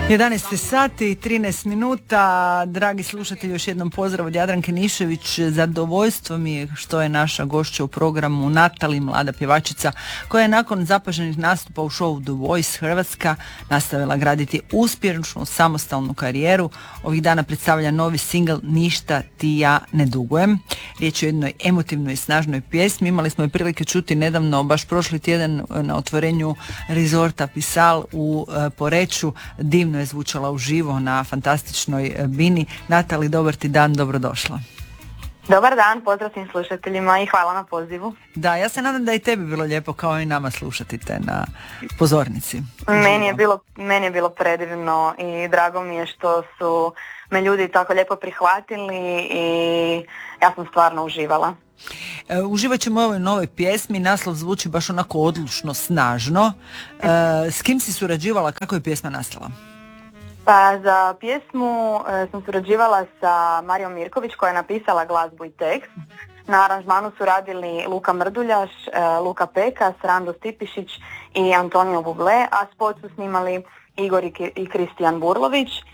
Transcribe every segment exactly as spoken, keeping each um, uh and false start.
jedanaest sati i trinaest minuta. Dragi slušatelji, još jednom pozdrav od Jadranke Nišević. Zadovoljstvo mi je što je naša gošća u programu Natali, mlada pjevačica koja je nakon zapaženih nastupa u showu The Voice Hrvatska nastavila graditi uspješnu samostalnu karijeru. Ovih dana predstavlja novi singl Ništa ti ja ne dugujem. Riječ je o jednoj emotivnoj i snažnoj pjesmi. Imali smo je prilike čuti nedavno, baš prošli tjedan, na otvorenju rezorta Pisal u Poreču. Divno je zvučala uživo na fantastičnoj bini. Natali, dobar ti dan, dobrodošla. Dobar dan, pozdrav svim slušateljima i hvala na pozivu. Da, ja se nadam da i tebi bilo lijepo kao i nama slušati te na pozornici. Meni je bilo, meni je bilo predivno i drago mi je što su me ljudi tako lijepo prihvatili i ja sam stvarno uživala. E, uživat ćemo u ovoj novoj pjesmi, naslov zvuči baš onako odlučno, snažno. E, s kim si surađivala, kako je pjesma nastala? Pa za pjesmu e, sam surađivala sa Marijom Mirković koja je napisala glazbu i tekst. Na aranžmanu su radili Luka Mrduljaš, e, Luka Pekas, Rando Stipišić i Antonio Buble, a spot su snimali Igor i, i Kristijan Burlović. E,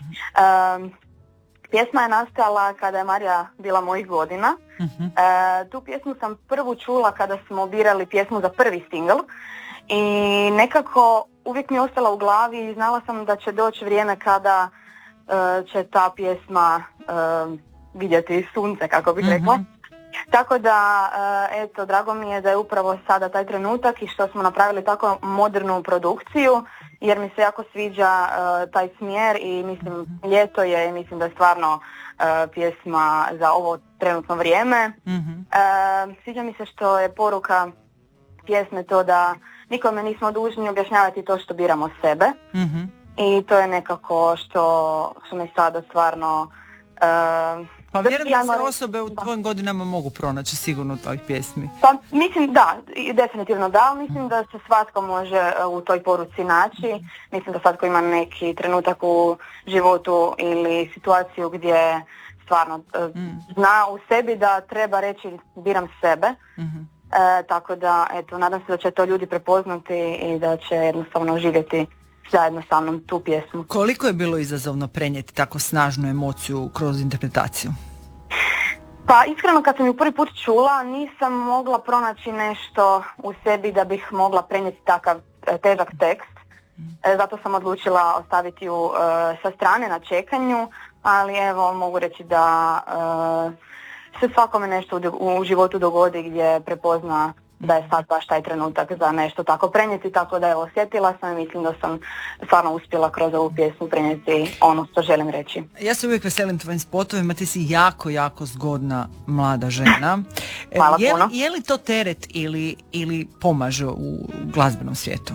pjesma je nastala kada je Marija bila mojih godina. Uh-huh. E, tu pjesmu sam prvu čula kada smo birali pjesmu za prvi singl i nekako uvijek mi je ostala u glavi i znala sam da će doći vrijeme kada uh, će ta pjesma uh, vidjeti sunce, kako bih rekla. Uh-huh. Tako da, uh, eto, drago mi je da je upravo sada taj trenutak i što smo napravili tako modernu produkciju, jer mi se jako sviđa uh, taj smjer i mislim, uh-huh. ljeto je i mislim da je stvarno uh, pjesma za ovo trenutno vrijeme. Uh-huh. Uh, sviđa mi se što je poruka pjesme to da nikome nismo dužni objašnjavati to što biramo sebe. Mm-hmm. I to je nekako što, što me sada stvarno... Uh, pa vjerujem da se osobe u tvojim godinama mogu pronaći sigurno u toj pjesmi. Pa mislim da, definitivno da, ali mislim da se svatko može u toj poruci naći. Mislim da svatko ima neki trenutak u životu ili situaciju gdje stvarno uh, mm. zna u sebi da treba reći biram sebe. Mm-hmm. E, tako da, eto, nadam se da će to ljudi prepoznati i da će jednostavno živjeti zajedno sa mnom tu pjesmu. Koliko je bilo izazovno prenijeti tako snažnu emociju kroz interpretaciju? Pa iskreno kad sam ju prvi put čula nisam mogla pronaći nešto u sebi da bih mogla prenijeti takav e, težak tekst. E, zato sam odlučila ostaviti ju e, sa strane na čekanju, ali evo mogu reći da... E, se svakome nešto u životu dogodi gdje prepozna da je sad baš taj trenutak za nešto tako prenijeti, tako da je osjetila sam i mislim da sam stvarno uspjela kroz ovu pjesmu prenijeti ono što želim reći. Ja se uvijek veselim tvojim spotovima, ti si jako, jako zgodna mlada žena. Hvala je, puno. Je li to teret ili, ili pomaže u glazbenom svijetu?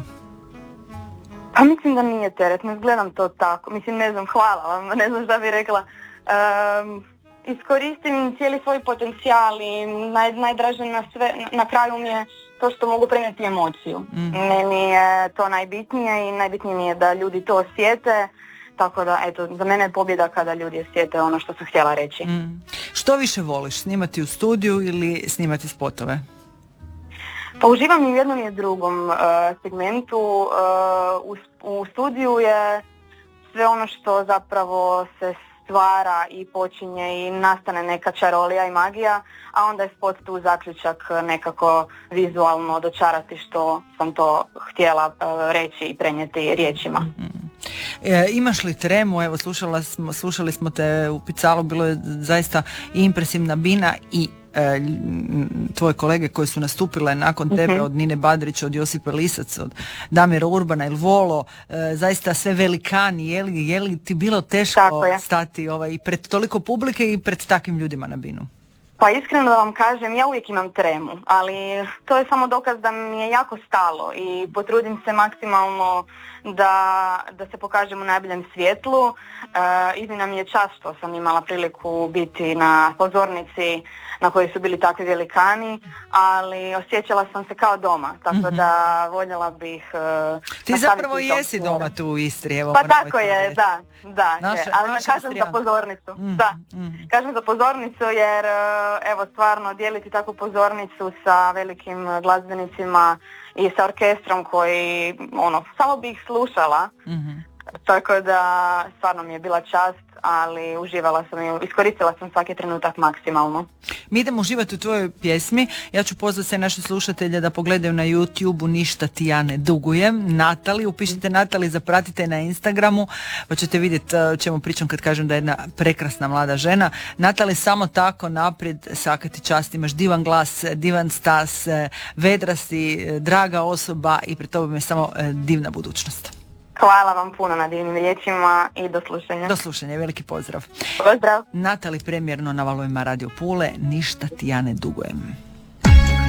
Pa mislim da nije teret, ne gledam to tako. Mislim, ne znam, hvala vam, ne znam šta bih rekla. Um, Iskoristim cijeli svoj potencijal i naj, najdraže na, sve, na kraju mi je to što mogu prenijeti emociju. Mm. Meni je to najbitnije i najbitnije mi je da ljudi to osjete, tako da eto, za mene je pobjeda kada ljudi osjete ono što sam htjela reći. Mm. Što više voliš, snimati u studiju ili snimati spotove? Pa uživam i u jednom i u drugom uh, segmentu. Uh, u, u studiju je sve ono što zapravo se stvara i počinje i nastane neka čarolija i magija, a onda je spot tu zaključak nekako vizualno dočarati što sam to htjela uh, reći i prenijeti riječima. Mm. E, imaš li tremu? Evo slušala smo, slušali smo te u Picalu, bilo je zaista i impresivna bina i e, tvoje kolege koje su nastupile nakon tebe, mm-hmm. od Nine Badrić, od Josipe Lisac, od Damira Urbana ili Volo, e, zaista sve velikani. Je li, je li ti bilo teško stati ovaj, pred toliko publike i pred takvim ljudima na binu? Pa iskreno da vam kažem, ja uvijek imam tremu, ali to je samo dokaz da mi je jako stalo i potrudim se maksimalno da, da se pokažem u najboljem svjetlu. E, iznimna mi je čast što sam imala priliku biti na pozornici na kojoj su bili takvi velikani, ali osjećala sam se kao doma, tako mm-hmm. da voljela bih... Uh, Ti zapravo jesi doma tu u Istri, evo. Pa tako je, da, da, naša, je, ali naša kažem za pozornicu, mm-hmm. da, mm-hmm. kažem za pozornicu jer uh, evo stvarno dijeliti takvu pozornicu sa velikim glazbenicima i sa orkestrom koji, ono, samo bi ih slušala, mm-hmm. Tako da stvarno mi je bila čast, ali uživala sam i iskoristila sam svaki trenutak maksimalno. Mi idemo uživati u tvojoj pjesmi. Ja ću pozvati sve naše slušatelje da pogledaju na YouTubeu Ništa ti ja ne dugujem. Natali, upišite Natali, zapratite na Instagramu, pa ćete vidjeti o čemu pričam kad kažem da je jedna prekrasna mlada žena. Natali, samo tako naprijed, svaka ti čast, imaš divan glas, divan stas, vedra si, draga osoba i pred tobom je samo divna budućnost. Hvala vam puno na divnim riječima i do slušanja. Do slušanja, veliki pozdrav. Pozdrav. Natali, premijerno na Valovima Radio Pule, Ništa ti ja ne dugujem.